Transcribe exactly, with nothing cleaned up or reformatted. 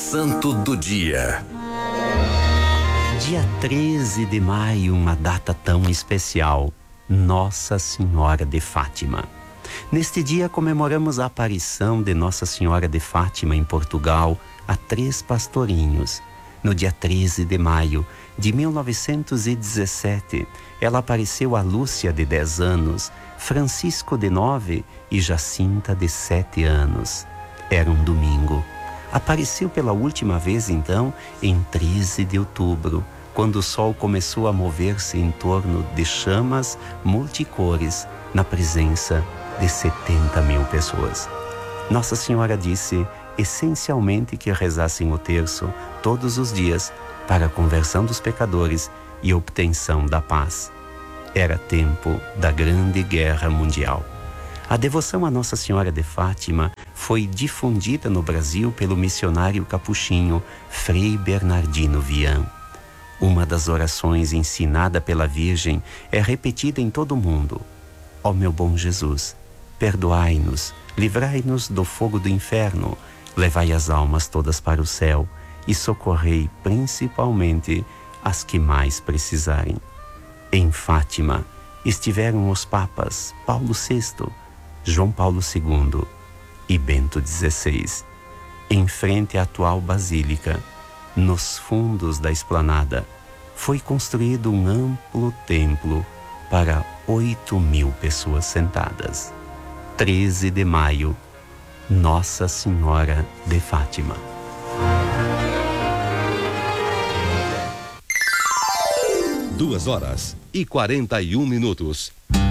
Santo do Dia. Dia treze de maio, uma data tão especial, Nossa Senhora de Fátima. Neste dia comemoramos a aparição de Nossa Senhora de Fátima em Portugal a três pastorinhos. No dia treze de maio de mil novecentos e dezessete, ela apareceu a Lúcia, de dez anos, Francisco, de nove e Jacinta, de sete anos. Era um domingo. Apareceu pela última vez, então, em treze de outubro, quando o sol começou a mover-se em torno de chamas multicores, na presença de setenta mil pessoas. Nossa Senhora disse, essencialmente, que rezassem o terço todos os dias para a conversão dos pecadores e obtenção da paz. Era tempo da Grande Guerra Mundial. A devoção a Nossa Senhora de Fátima foi difundida no Brasil pelo missionário capuchinho Frei Bernardino Vian. Uma das orações ensinada pela Virgem é repetida em todo o mundo. Ó meu bom Jesus, perdoai-nos, livrai-nos do fogo do inferno, levai as almas todas para o céu e socorrei principalmente as que mais precisarem. Em Fátima estiveram os papas Paulo sexto, João Paulo segundo e Bento dezesseis. Em frente à atual basílica, nos fundos da esplanada, foi construído um amplo templo para oito mil pessoas sentadas. treze de maio, Nossa Senhora de Fátima. Duas horas e quarenta e um minutos.